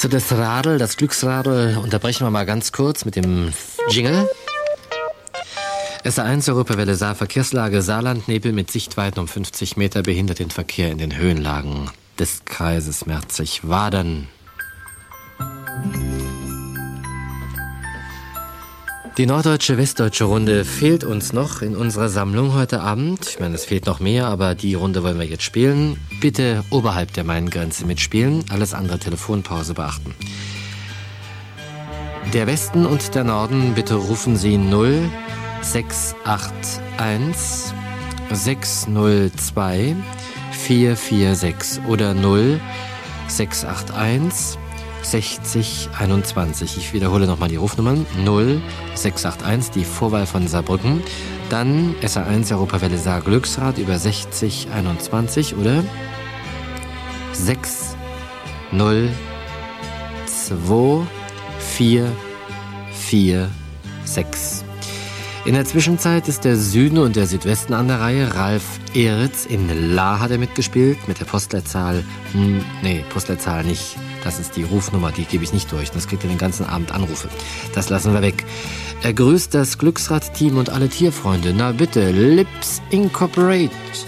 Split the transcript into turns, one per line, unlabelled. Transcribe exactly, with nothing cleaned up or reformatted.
Also das Radl, das Glücksradl, unterbrechen wir mal ganz kurz mit dem Jingle. S A eins Europawelle Saar, Verkehrslage Saarland, Nebel mit Sichtweiten um fünfzig Meter behindert den Verkehr in den Höhenlagen des Kreises Merzig-Wadern. Die norddeutsche-westdeutsche Runde fehlt uns noch in unserer Sammlung heute Abend. Ich meine, es fehlt noch mehr, aber die Runde wollen wir jetzt spielen. Bitte oberhalb der Main-Grenze mitspielen, alles andere Telefonpause beachten. Der Westen und der Norden, bitte rufen Sie null sechs acht eins sechs null zwei vier vier sechs oder null sechs acht eins sechzig einundzwanzig. Ich wiederhole nochmal die Rufnummern. null sechs acht eins, die Vorwahl von Saarbrücken. Dann S A eins Europawelle Saar Glücksrad über sechzig einundzwanzig oder sechs null zwei vier vier sechs. In der Zwischenzeit ist der Süden und der Südwesten an der Reihe. Ralf Ehritz in La hat er mitgespielt mit der Postleitzahl, hm, nee, Postleitzahl nicht. Das ist die Rufnummer, die gebe ich nicht durch. Das kriegt ihr den ganzen Abend Anrufe. Das lassen wir weg. Er grüßt das Glücksrad-Team und alle Tierfreunde. Na bitte, Lips Incorporate.